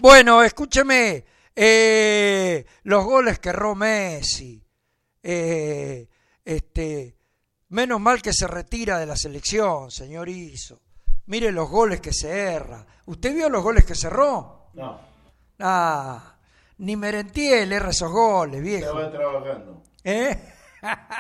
Bueno, escúcheme, los goles que erró Messi, eh, menos mal que se retira de la selección, señor Iso. Mire los goles que se erra. ¿Usted vio los goles que cerró? No, Ah, ni Merentiel erra esos goles, viejo. estaba trabajando. ¿Eh?